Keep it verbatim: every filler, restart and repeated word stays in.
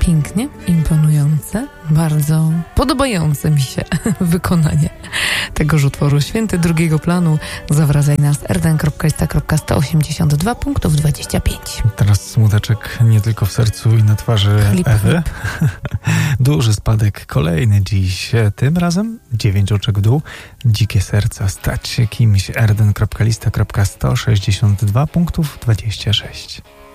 pięknie, imponujące, bardzo podobające mi się wykonanie tegoż utworu. Święty drugiego planu, zawracaj nas r d n kropka lista kropka sto osiemdziesiąt dwa punktów dwadzieścia pięć. Teraz smuteczek nie tylko w sercu i na twarzy Chlip, Ewy. chlip. Duży spadek, kolejny dziś. Tym razem dziewięć oczek w dół. Dzikie serca, stać się kimś. r d n kropka lista kropka sto sześćdziesiąt dwa punktów dwadzieścia sześć.